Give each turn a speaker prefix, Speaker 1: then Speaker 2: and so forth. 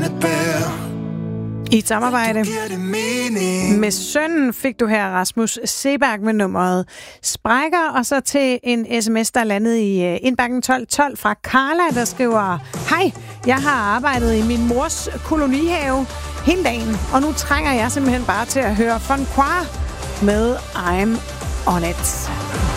Speaker 1: I et samarbejde med sønnen fik du her Rasmus Seberg med nummeret Sprækker, og så til en sms, der landede i indbakken 1212 fra Carla, der skriver: Hej, jeg har arbejdet i min mors kolonihave hele dagen, og nu trænger jeg simpelthen bare til at høre Von Qua med I'm On It.